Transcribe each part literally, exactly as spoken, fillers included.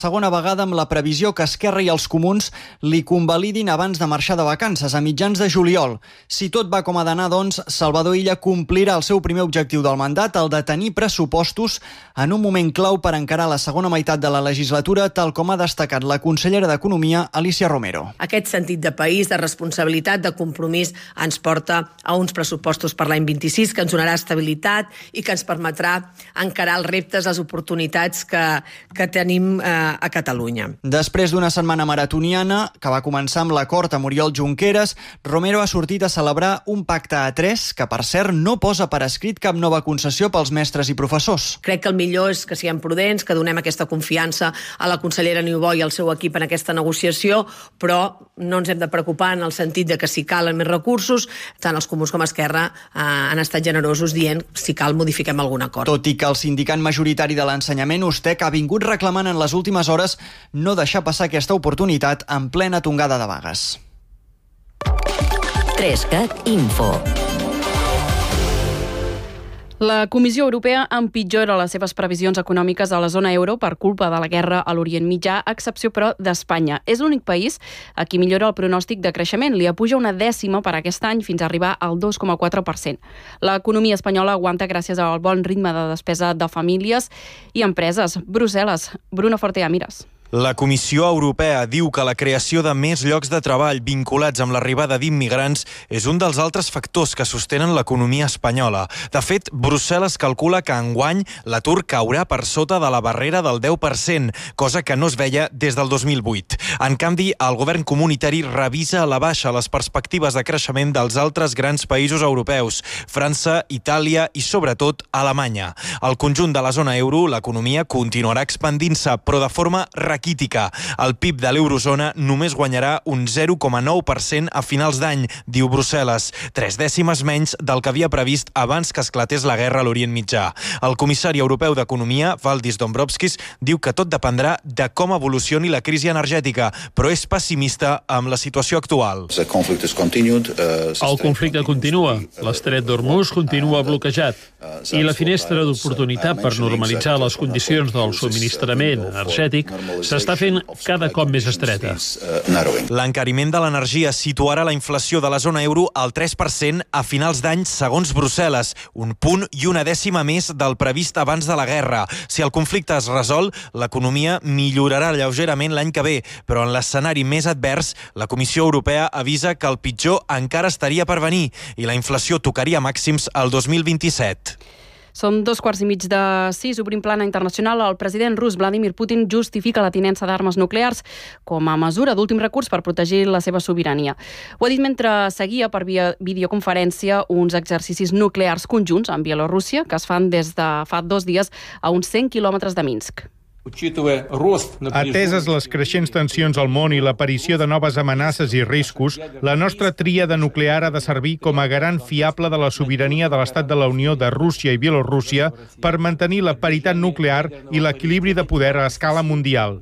Segona vegada amb la previsió que Esquerra i els comuns li convalidin abans de marxar de vacances, a mitjans de juliol. Si tot va com ha d'anar, doncs, Salvador Illa complirà el seu primer objectiu del mandat, el de tenir pressupostos en un moment clau per encarar la segona meitat de la legislatura, tal com ha destacat la consellera d'Economia, Alícia Romero. Aquest sentit de país, de responsabilitat, de compromís, ens porta a uns pressupostos per l'any vint-i-sis que ens donarà estabilitat i que ens permetrà encarar els reptes, les oportunitats que, que tenim eh, a Catalunya. Després d'una setmana maratoniana, que va començar amb l'acord amb Oriol Junqueras, Romero ha sortit a celebrar un pacte a tres que, per cert, no posa per escrit cap nova concessió pels mestres i professors. Crec que el millor és que siguem prudents, que donem aquesta confiança a la consellera Niubó i al seu equip en aquesta negociació, però no ens hem de preocupar en el sentit de que si calen més recursos, tant els comuns com Esquerra eh, han estat generosos dient si cal modifiquem algun acord. Tot i que el sindicat majoritari de l'ensenyament, USTEC, ha vingut reclamant en les últimes hores no deixar passar aquesta oportunitat en plena tongada de vagues. trescat Info. La Comissió Europea empitjora les seves previsions econòmiques a la zona euro per culpa de la guerra a l'Orient Mitjà, a excepció, però, d'Espanya. És l'únic país a qui millora el pronòstic de creixement. Li apuja una dècima per aquest any fins a arribar al dos coma quatre per cent. L'economia espanyola aguanta gràcies al bon ritme de despesa de famílies i empreses. Brussel·les. Bruna Fortea, Mires. La Comissió Europea diu que la creació de més llocs de treball vinculats amb l'arribada d'immigrants és un dels altres factors que sostenen l'economia espanyola. De fet, Brussel·les calcula que enguany l'atur caurà per sota de la barrera del deu per cent, cosa que no es veia des del dos mil vuit. En canvi, el govern comunitari revisa a la baixa les perspectives de creixement dels altres grans països europeus, França, Itàlia i, sobretot, Alemanya. Al conjunt de la zona euro, l'economia continuarà expandint-se, però de forma raquítica. El P I B de l'eurozona només guanyarà un zero coma nou per cent a finals d'any, diu Brussel·les, tres dècimes menys del que havia previst abans que esclatés la guerra a l'Orient Mitjà. El comissari europeu d'Economia, Valdis Dombrovskis, diu que tot dependrà de com evolucioni la crisi energètica, però és pessimista amb la situació actual. El conflicte continua, l'estret d'Hormuz continua bloquejat i la finestra d'oportunitat per normalitzar les condicions del subministrament energètic s'està fent cada cop més estreta. L'encariment de l'energia situarà la inflació de la zona euro al tres per cent a finals d'any segons Brussel·les, un punt i una dècima més del previst abans de la guerra. Si el conflicte es resol, l'economia millorarà lleugerament l'any que ve, però en l'escenari més advers, la Comissió Europea avisa que el pitjor encara estaria per venir i la inflació tocaria màxims el dos mil vint-i-set. Són dos quarts i mig de sis, obrim plana internacional. El president rus Vladimir Putin justifica la tinença d'armes nuclears com a mesura d'últim recurs per protegir la seva sobirania. Ho ha dit mentre seguia per via videoconferència uns exercicis nuclears conjunts amb Bielorússia que es fan des de fa dos dies a uns cent quilòmetres de Minsk. Ateses les creixents tensions al món i l'aparició de noves amenaces i riscos, la nostra tríada nuclear ha de servir com a garant fiable de la sobirania de l'Estat de la Unió de Rússia i Bielorússia per mantenir la paritat nuclear i l'equilibri de poder a escala mundial.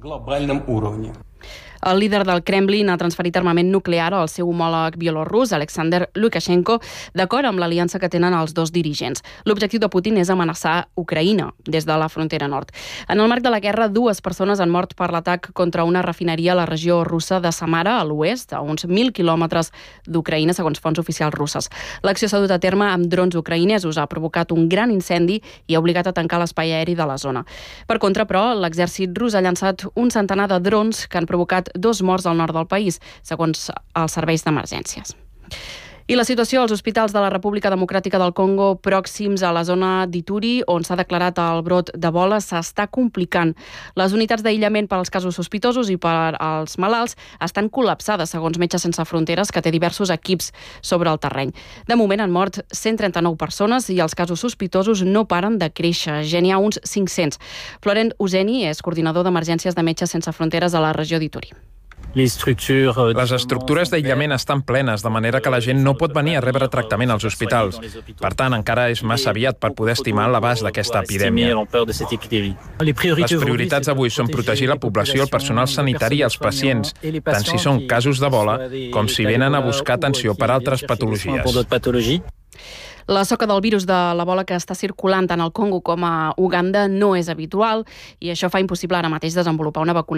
El líder del Kremlin ha transferit armament nuclear al seu homòleg bielorús, Alexander Lukashenko, d'acord amb l'aliança que tenen els dos dirigents. L'objectiu de Putin és amenaçar Ucraïna des de la frontera nord. En el marc de la guerra, dues persones han mort per l'atac contra una refineria a la regió russa de Samara, a l'oest, a uns mil quilòmetres d'Ucraïna, segons fonts oficials russes. L'acció s'ha dut a terme amb drons ucraïnesos, ha provocat un gran incendi i ha obligat a tancar l'espai aeri de la zona. Per contra, però, l'exèrcit rus ha llançat un centenar de drons que han provocat dos morts al nord del país, segons els serveis d'emergències. I la situació als hospitals de la República Democràtica del Congo pròxims a la zona d'Ituri, on s'ha declarat el brot d'Ebola, s'està complicant. Les unitats d'aïllament per als casos sospitosos i per als malalts estan col·lapsades, segons Metges Sense Fronteres, que té diversos equips sobre el terreny. De moment han mort cent trenta-nou persones i els casos sospitosos no paren de créixer. Ja n'hi ha uns cinc-cents. Florent Useni és coordinador d'emergències de Metges Sense Fronteres a la regió d'Ituri. Les estructures d'aïllament estan plenes, de manera que la gent no pot venir a rebre tractament als hospitals. Per tant, encara és massa aviat per poder estimar l'abast d'aquesta epidèmia. Les prioritats avui són protegir la població, el personal sanitari i els pacients, tant si són casos d'Ebola com si venen a buscar atenció per altres patologies. La soca del virus de l'Ebola que està circulant tant al Congo com a Uganda no és habitual i això fa impossible ara mateix desenvolupar una vacuna